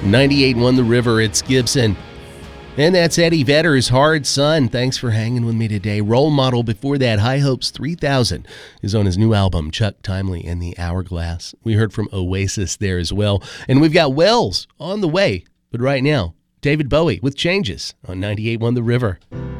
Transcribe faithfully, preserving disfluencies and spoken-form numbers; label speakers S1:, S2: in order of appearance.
S1: ninety-eight one The River, it's Gibson. And that's Eddie Vedder's Hard Sun. Thanks for hanging with me today. Role Model before that, High Hopes three thousand, is on his new album, Chuck Timely and the Hourglass. We heard from Oasis there as well. And we've got Wells on the way. But right now, David Bowie with Changes on ninety-eight one The River.